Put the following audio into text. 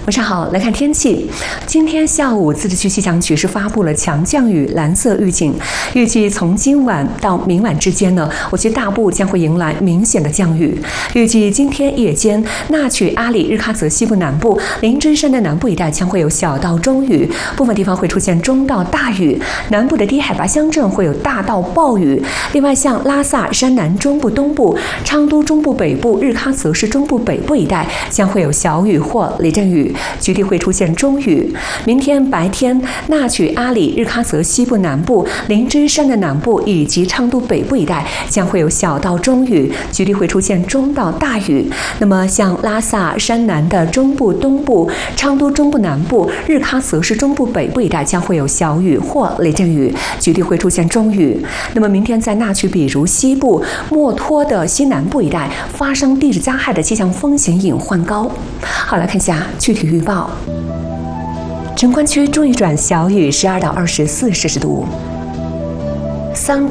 晚上好，来看天气。今天下午，自治区气象局是发布了强降雨蓝色预警，预计从今晚到明晚之间呢，我区大部将会迎来明显的降雨。预计今天夜间，纳曲、阿里、日喀则西部南部、林芝山的南部一带将会有小到中雨，部分地方会出现中到大雨，南部的低海拔乡镇会有大到暴雨。另外，像拉萨、山南中部东部、昌都中部北部、日喀则市中部北部一带将会有小雨或雷阵雨，局地会出现中雨。明天白天，纳曲、阿里、日喀则西部南部、林芝山的南部以及昌都北部一带将会有小到中雨，局地会出现中到大雨。那么，像拉萨、山南的中部东部、昌都中部南部、日喀则市中部北部一带将会有小雨或雷阵雨，局地会出现中雨。那么，明天在纳曲比如西部、墨脱的西南部一带发生地质灾害的气象风险隐患高。好，来看一下具体预报。城关区中雨转小雨，12到24摄氏度。